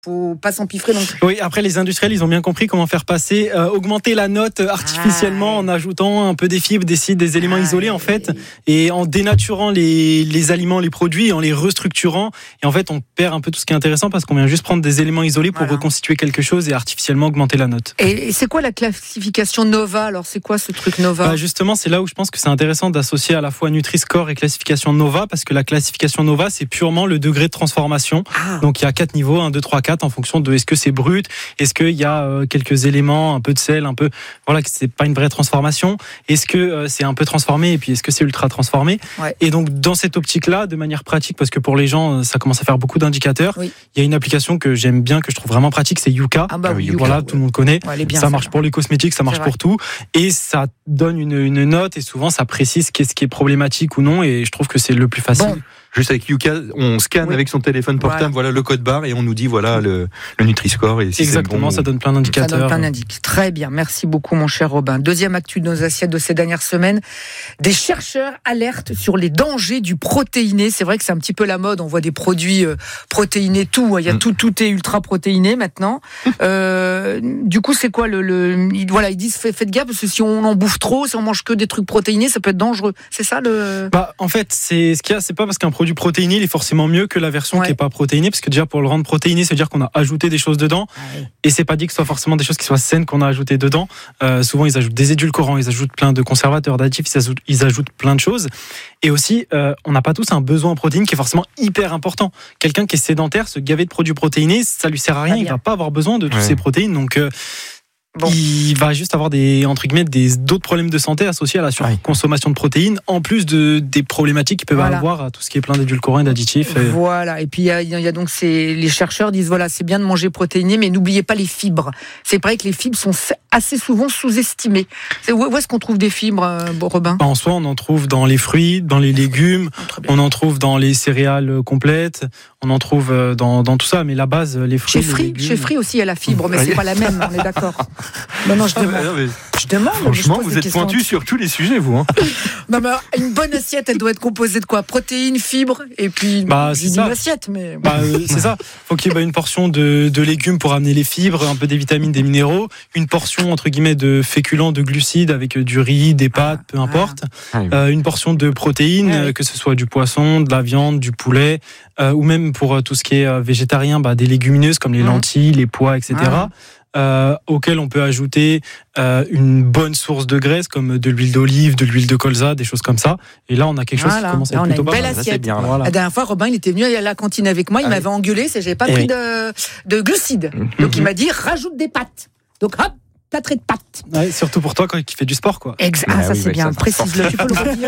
Faut pas s'empiffrer non plus. Oui, après les industriels, ils ont bien compris comment faire passer, augmenter la note artificiellement en ajoutant un peu des fibres, des éléments isolés en fait, et en dénaturant les aliments, les produits, en les restructurant. Et en fait, on perd un peu tout ce qui est intéressant parce qu'on vient juste prendre des éléments isolés pour reconstituer quelque chose et artificiellement augmenter la note. Et c'est quoi la classification Nova ? Alors c'est quoi ce truc Nova ? Justement, c'est là où je pense que c'est intéressant d'associer à la fois Nutri-Score et classification Nova, parce que la classification Nova, c'est purement le degré de transformation. Donc il y a 4 niveaux, 1, 2, 3, 4, en fonction de est-ce que c'est brut, est-ce qu'il y a quelques éléments, un peu de sel, un peu, voilà, que c'est pas une vraie transformation, est-ce que c'est un peu transformé, et puis est-ce que c'est ultra transformé. Et donc dans cette optique-là, de manière pratique, parce que pour les gens, ça commence à faire beaucoup d'indicateurs, il y a une application que j'aime bien, que je trouve vraiment pratique, c'est Yuka. Yuka, tout le monde connaît. Ça marche pour les cosmétiques, ça marche pour tout, et ça donne une note, et souvent ça précise qu'est-ce qui est problématique ou non, et je trouve que c'est le plus facile. Juste avec Yuka, on scanne avec son téléphone portable, voilà le code barre, et on nous dit voilà le Nutri-Score. Et si exactement, c'est bon, ça donne plein d'indicateurs. Ça donne plein d'indices. Très bien, merci beaucoup mon cher Robin. Deuxième actu de nos assiettes de ces dernières semaines, des chercheurs alertent sur les dangers du protéiné. C'est vrai que c'est un petit peu la mode, on voit des produits protéinés, tout, il y a tout est ultra protéiné maintenant. Du coup, c'est quoi ils disent faites gaffe, parce que si on en bouffe trop, si on mange que des trucs protéinés, ça peut être dangereux. C'est ça en fait, c'est ce qu'il y a, c'est pas parce qu'un produit protéiné, il est forcément mieux que la version qui est pas protéinée, parce que déjà pour le rendre protéiné, ça veut dire qu'on a ajouté des choses dedans, et c'est pas dit que ce soit forcément des choses qui soient saines qu'on a ajoutées dedans. Souvent ils ajoutent des édulcorants, ils ajoutent plein de conservateurs, d'additifs, ils ajoutent plein de choses. Et aussi, on n'a pas tous un besoin en protéines qui est forcément hyper important. Quelqu'un qui est sédentaire, se gaver de produits protéinés, ça lui sert à rien, il va pas avoir besoin de toutes ces protéines, donc il va juste avoir d'autres problèmes de santé associés à la surconsommation de protéines, en plus des problématiques qu'ils peuvent avoir à tout ce qui est plein d'édulcorants et d'additifs. Voilà, et puis il y a donc les chercheurs disent c'est bien de manger protéiné, mais n'oubliez pas les fibres. C'est vrai que les fibres sont assez souvent sous-estimées. Où est-ce qu'on trouve des fibres, Robin ? En soi, on en trouve dans les fruits, dans les légumes, on en trouve dans les céréales complètes, on en trouve dans tout ça, mais la base, les fruits, Chez Free aussi, il y a la fibre, mais c'est pas la même, on est d'accord. Non, je demande. Je demande. Franchement, vous êtes pointu sur tous les sujets, vous. Non, mais une bonne assiette, elle doit être composée de quoi ? Protéines, fibres, et puis une assiette. Mais c'est ça. Faut qu'il y ait une portion de légumes pour amener les fibres, un peu des vitamines, des minéraux, une portion entre guillemets de féculents, de glucides avec du riz, des pâtes, peu importe. Une portion de protéines, que ce soit du poisson, de la viande, du poulet, ou même pour tout ce qui est végétarien, des légumineuses comme les lentilles, les pois, etc. Auquel on peut ajouter une bonne source de graisse comme de l'huile d'olive, de l'huile de colza, des choses comme ça. Et là, on a quelque chose qui commence à être plutôt pas mal. Là, c'est bien. La dernière fois, Robin, il était venu à la cantine avec moi, il m'avait engueulé, j'avais pas pris de glucides. Donc il m'a dit rajoute des pâtes. Donc hop, plâtré de pâtes. Surtout pour toi qui fais du sport, quoi. Ça c'est bien. Précise-le. Tu peux le redire.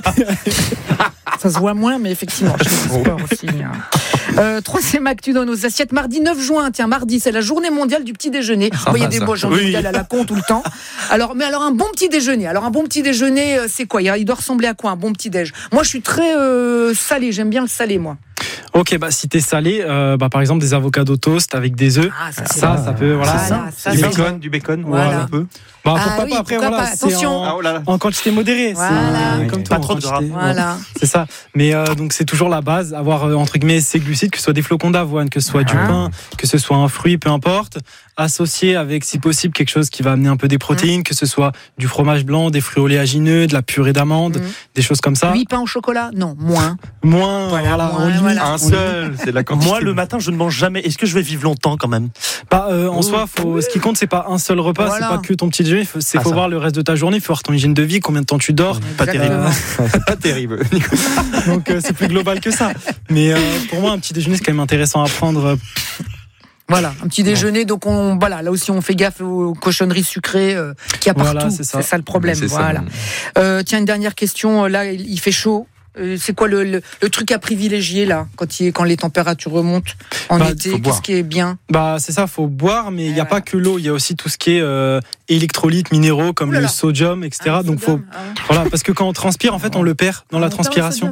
Ça se voit moins, mais effectivement, je fais du sport aussi. Troisième actu dans nos assiettes. Mardi 9 juin, mardi, c'est la journée mondiale du petit déjeuner. Il y a des journées mondiales à la con tout le temps. Alors un bon petit déjeuner. Alors un bon petit déjeuner, c'est quoi ? Il doit ressembler à quoi un bon petit déj ? Moi, je suis très salé. J'aime bien le salé, moi. Ok, si t'es salé, par exemple des avocats au toast avec des œufs, ça peut, voilà. Du bacon, voilà. Un peu. Pourquoi pas, après, voilà, attention. En quantité modérée. Voilà. Comme pas trop de gras. Voilà. C'est ça. Mais donc c'est toujours la base, avoir entre guillemets ces glucides, que ce soit des flocons d'avoine, que ce soit du pain, que ce soit un fruit, peu importe, associé avec, si possible, quelque chose qui va amener un peu des protéines, que ce soit du fromage blanc, des fruits oléagineux, de la purée d'amandes, des choses comme ça. 8 pains au chocolat ? Non, moins. Un seul, c'est la quantité. Moi, le matin, je ne mange jamais. Est-ce que je vais vivre longtemps quand même ? En soi, ce qui compte, c'est pas un seul repas, c'est pas que ton petit déjeuner. Il faut voir le reste de ta journée, il faut voir ton hygiène de vie, combien de temps tu dors. Pas terrible. Pas terrible. Donc c'est plus global que ça. Mais pour moi, un petit déjeuner, c'est quand même intéressant à prendre. Voilà, un petit déjeuner. Donc là aussi, on fait gaffe aux cochonneries sucrées qu'il y a partout. C'est ça le problème. Tiens, une dernière question. Là, il fait chaud. C'est quoi le truc à privilégier là quand les températures remontent en été? Qu'est-ce qui est bien? C'est ça, faut boire, mais il n'y a pas que l'eau, il y a aussi tout ce qui est électrolytes, minéraux comme le sodium, etc. Donc voilà, parce que quand on transpire, en fait, on le perd dans la transpiration.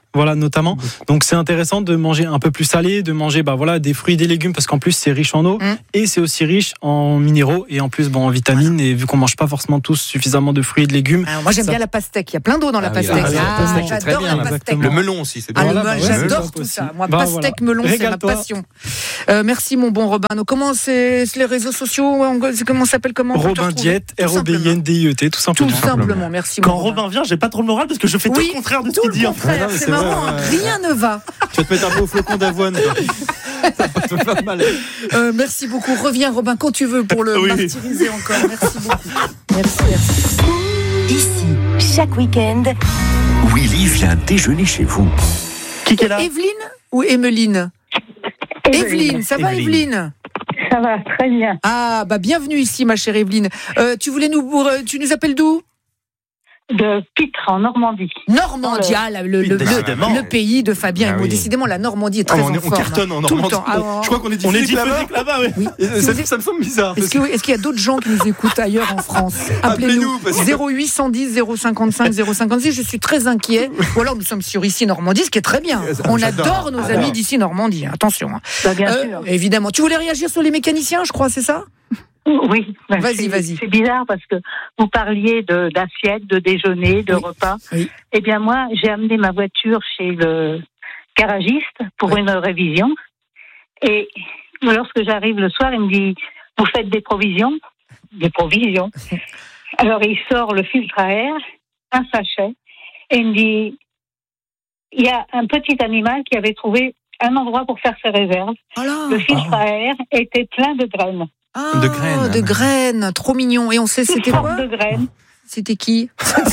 Voilà, notamment. Donc c'est intéressant de manger un peu plus salé, de manger des fruits et des légumes parce qu'en plus c'est riche en eau et c'est aussi riche en minéraux et en plus en vitamines. Et vu qu'on mange pas forcément tous suffisamment de fruits et de légumes. Alors moi j'aime bien la pastèque. Il y a plein d'eau dans la pastèque. J'adore la pastèque. Le melon aussi, c'est bien. J'adore tout ça. Moi, pastèque, melon, c'est ma passion. Merci mon bon Robin. Donc, comment c'est les réseaux sociaux? Comment ça s'appelle? Robin Diète, ROBINDIET, tout simplement. Tout simplement. Merci. Quand Robin vient, j'ai pas trop le moral parce que je fais tout le contraire de ce qu'il dit. C'est marrant. Rien ne va. Tu vas te mettre un peu au flocon d'avoine. Ça va te faire mal. Merci beaucoup. Reviens Robin quand tu veux pour le martyriser encore. Merci beaucoup. Merci. Ici, chaque week-end, Willy vient déjeuner chez vous. Qui est là? Evelyne ou Emeline? Evelyne, ça va Evelyne? Ça va, très bien. Ah, bienvenue ici ma chère Evelyne. Tu nous appelles d'où? De Pitre, en Normandie. Normandie, le pays de Fabien et Maud. Décidément, la Normandie est très en forme. On cartonne en Normandie. Je crois qu'on est diphonique là-bas. Oui. Ça me semble bizarre. Est-ce qu'il y a d'autres gens qui nous écoutent ailleurs en France? Appelez-nous. 0810 055 056. Je suis très inquiet. Ou alors nous sommes sur Ici Normandie, ce qui est très bien. On adore nos amis d'Ici Normandie. Attention. Bien sûr. Évidemment. Tu voulais réagir sur les mécaniciens, je crois, c'est ça? Oui, vas-y. C'est bizarre parce que vous parliez d'assiettes, de déjeuner, de repas. Oui. Eh bien, moi, j'ai amené ma voiture chez le garagiste pour une révision. Et lorsque j'arrive le soir, il me dit, vous faites des provisions? Des provisions. Alors, il sort le filtre à air, un sachet, et il me dit, il y a un petit animal qui avait trouvé un endroit pour faire ses réserves. Le filtre à air était plein de graines. De graines, trop mignon. Et on sait c'était quoi? De graines. C'était qui?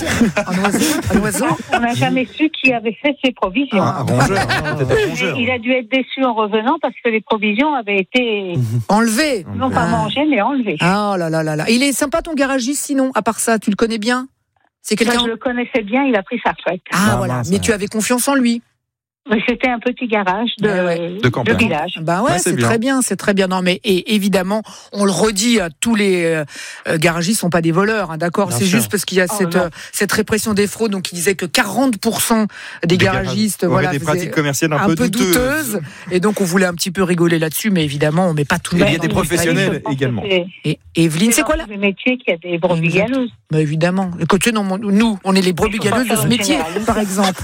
Un oiseau. On n'a jamais su qui avait fait ses provisions. Un rongeur. Il a dû être déçu en revenant parce que les provisions avaient été enlevées. Non pas mangées, mais enlevées. Ah là là là là. Il est sympa ton garagiste sinon, à part ça, tu le connais bien? C'est quelqu'un. Je le connaissais bien, il a pris sa retraite. Voilà. Mais tu avais confiance en lui? C'était un petit garage de village. C'est très bien. Non, mais évidemment, on le redit, tous les garagistes sont pas des voleurs, hein, d'accord. C'est juste parce qu'il y a cette répression des fraudes, donc il disait que 40% des garagistes, des pratiques commerciales un peu douteuses. Et donc on voulait un petit peu rigoler là-dessus, mais évidemment, on met pas tout le monde. Il y a des professionnels également. Et Evelyne, c'est quoi là? Le métier qui a des brebis galeuses. Bah évidemment. Écoutez, nous, on est les brebis galeuses de ce métier, par exemple.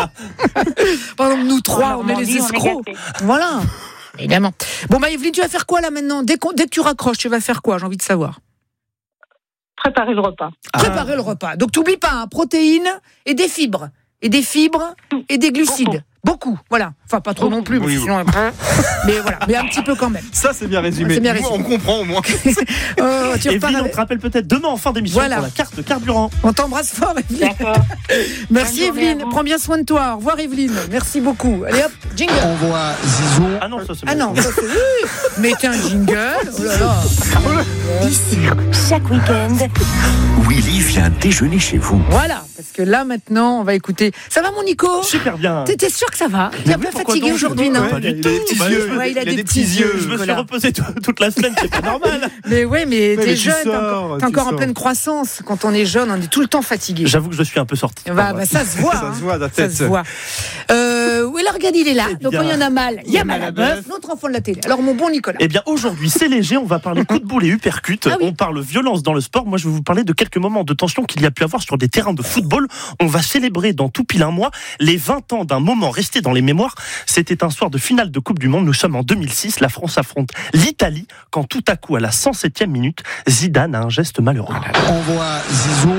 Par exemple, nous trois, on est les escrocs. Voilà, évidemment. Bon, Evelyne, tu vas faire quoi là maintenant? Dès que tu raccroches, tu vas faire quoi? J'ai envie de savoir. Préparer le repas. Préparer le repas. Donc, t'oublies pas, protéines et des fibres. Et des glucides. Beaucoup, voilà. Enfin, pas trop non plus, parce que sinon après. Mais voilà, mais un petit peu quand même. Ça, c'est bien résumé. On comprend au moins. Evelyne, on te rappelle peut-être demain en fin d'émission pour la carte de carburant. On t'embrasse fort, Evelyne. D'accord. Merci, Evelyne. Prends bien soin de toi. Au revoir, Evelyne. Merci beaucoup. Allez hop, jingle. On voit Zizou. Ça c'est. Mettez un jingle. Oh là là. Ici, chaque week-end, Willy vient déjeuner chez vous. Voilà, parce que là maintenant, on va écouter. Ça va, mon Nico? Super bien. T'es sûr que ça va? T'es un peu fatigué aujourd'hui, non? Pas du tout. Il a des petits yeux. Je me suis reposé toute la semaine, c'est pas normal. Mais t'es jeune, t'es encore en pleine croissance. Quand on est jeune, on est tout le temps fatigué. J'avoue que je suis un peu sorti. Ça se voit. Ça se voit, la tête. Ça se voit. Regarde, il est là. Donc quand il y en a mal, il y a mal à bœuf, notre enfant de la télé. Alors mon bon Nicolas. Eh bien aujourd'hui, c'est léger, on va parler coup de boule et uppercut. On parle violence dans le sport. Moi, je vais vous parler de quelques moments de tension qu'il y a pu avoir sur des terrains de football. On va célébrer dans tout pile un mois les 20 ans d'un moment resté dans les mémoires. C'était un soir de finale de Coupe du Monde. Nous sommes en 2006. La France affronte l'Italie quand tout à coup, à la 107e minute, Zidane a un geste malheureux. On voit Zizou.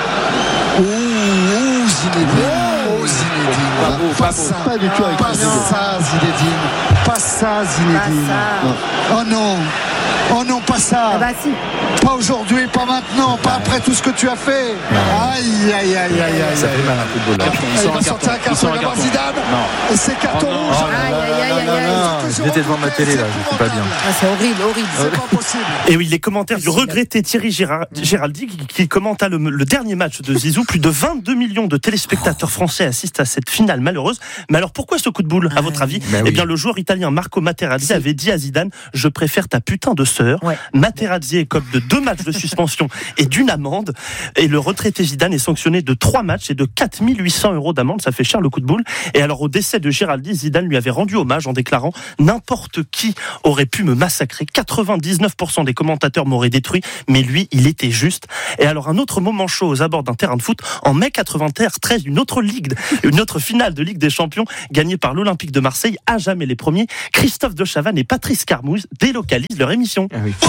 Pas du tout avec Pas ça, Zinedine. Oh non, pas ça. Si. Pas aujourd'hui, pas maintenant, pas après tout ce que tu as fait. Aïe. Ça fait mal un footballeur. Il va sortir un carton, il va voir Zidane. Et c'est carton rouge. Aïe. J'étais devant ma télé là, je suis pas bien. C'est horrible. C'est pas possible. Et oui, les commentaires du regretté Thierry Géraldi qui commenta le dernier match de Zizou. Plus de 22 millions de téléspectateurs français assistent à cette finale malheureuse. Mais alors pourquoi ce coup de boule, à votre avis? Eh bien, le joueur italien Marco Materazzi avait dit à Zidane: je préfère ta putain de sœur Materazzi écope de 2 matchs de suspension et d'une amende. Et le retraité Zidane est sanctionné de 3 matchs et de 4 800 € d'amende. Ça fait cher le coup de boule. Et alors, au décès de Géraldi, Zidane lui avait rendu hommage en déclarant « N'importe qui aurait pu me massacrer. 99% des commentateurs m'auraient détruit, mais lui, il était juste. » Et alors, un autre moment chaud aux abords d'un terrain de foot. En mai 93, une autre finale de Ligue des Champions gagnée par l'Olympique de Marseille, à jamais les premiers. Christophe de Chavannes et Patrice Carmouze délocalisent leur émission. Ah oui.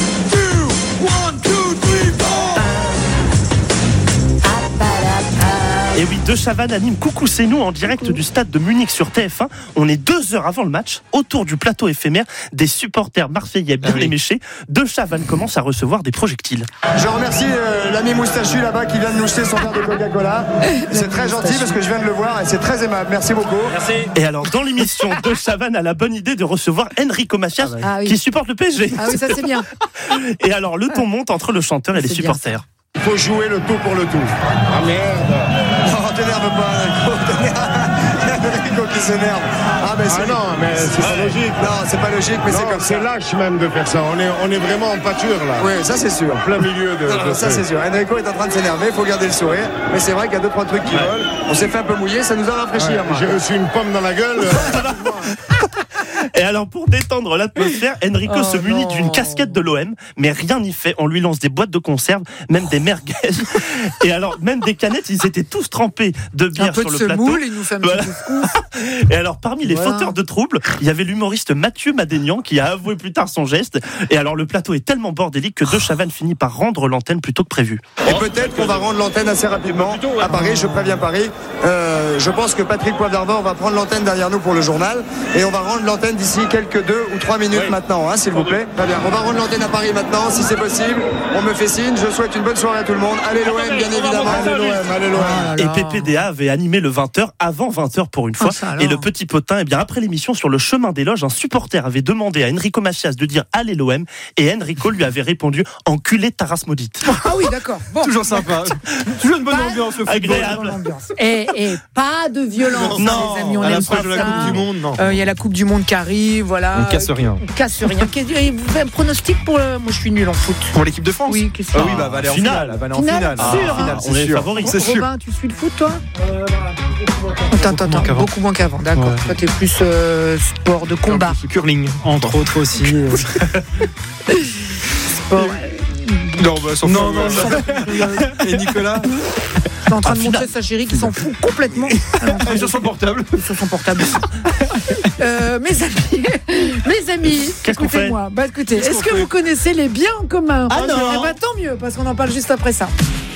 Et oui, De Chavannes anime Coucou c'est nous en direct du stade de Munich sur TF1. On est 2 heures avant le match, autour du plateau éphémère des supporters marseillais bien éméchés. De Chavannes commence à recevoir des projectiles. Je remercie l'ami Moustachu là-bas qui vient de nous jeter son verre de Coca-Cola. C'est très gentil parce que je viens de le voir et c'est très aimable. Merci beaucoup. Merci. Et alors, dans l'émission, De Chavannes a la bonne idée de recevoir Enrico Macias qui supporte le PSG. Ah oui, ça c'est bien. Et alors, le ton monte entre le chanteur et les supporters. Il faut jouer le tout pour le tout. Ah merde. Non, t'énerve pas, Enrico qui s'énerve. Ah mais c'est non, mais c'est pas logique. Non, c'est pas logique, mais c'est comme ça. C'est lâche même de faire ça. On est vraiment en pâture là. Oui, ça c'est sûr. En plein milieu de ça c'est sûr. Enrico est en train de s'énerver, il faut garder le sourire. Mais c'est vrai qu'il y a 2-3 trucs qui volent. On s'est fait un peu mouiller, ça nous a rafraîchi. J'ai reçu une pomme dans la gueule. Et alors, pour détendre l'atmosphère, Enrico se munit d'une casquette de l'OM, mais rien n'y fait. On lui lance des boîtes de conserve, même des merguez. Et alors, même des canettes, ils étaient tous trempés de bière sur le plateau. Un peu de semoule, il nous fait un petit couscous. Et alors, parmi les fauteurs de troubles, il y avait l'humoriste Mathieu Madénian qui a avoué plus tard son geste. Et alors, le plateau est tellement bordélique que De Chavannes finit par rendre l'antenne plutôt que prévu. Et peut-être qu'on va rendre l'antenne assez rapidement à Paris, je préviens Paris. Je pense que Patrick Poivre d'Arvor va prendre l'antenne derrière nous pour le journal. Et on va rendre l'antenne d'ici quelques 2 ou 3 minutes maintenant, hein, s'il vous plaît. Très bien. On va rendre l'antenne à Paris maintenant, si c'est possible. On me fait signe. Je souhaite une bonne soirée à tout le monde. Allez l'OM, bien évidemment. Allez l'OM. Et PPDA avait animé le 20h avant 20h pour une fois. Et le petit potin, eh bien après l'émission sur le chemin des loges, un supporter avait demandé à Enrico Macias de dire allez l'OM et Enrico lui avait répondu enculé Taras maudite. Ah oui, d'accord. Bon. Toujours sympa. Toujours une bonne ambiance au football. Agréable. Et pas de violence, non, les amis. On à aime l'approche pas de la ça. Coupe du Monde, non. Il y a la Coupe du Monde qui arrive, voilà. On casse rien. On casse rien. Et vous faites un pronostic pour moi, je suis nul en foot. Pour l'équipe de France. Oui, qu'est-ce que Ah oui, bah va aller en finale. Va aller en finale. Sûr, Finale, on est favori. C'est sûr. Robin, tu suis le foot, toi Attends, beaucoup moins qu'avant, d'accord. Ouais. Toi, t'es plus sport de combat. Curling. Entre autres aussi. Sport. Non, bah, sans Non. Et Nicolas Je suis en train de montrer sa chérie qui s'en fout complètement. sur son portable. Sur son portable. Mes amis, Qu'est-ce qu'on fait écoutez-moi. Bah, écoutez, est-ce que vous connaissez les biens en commun Ah non. Eh ben, tant mieux, parce qu'on en parle juste après ça.